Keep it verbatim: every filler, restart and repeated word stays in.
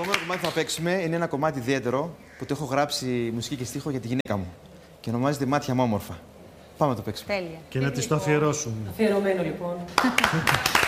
επόμενο κομμάτι που θα παίξουμε είναι ένα κομμάτι ιδιαίτερο που το έχω γράψει μουσική και στίχο για τη γυναίκα μου. Και ονομάζεται Μάτια μου όμορφα. Πάμε να το παίξουμε. Τέλεια. Και να της το αφιερώσουμε. Αφιερωμένο λοιπόν.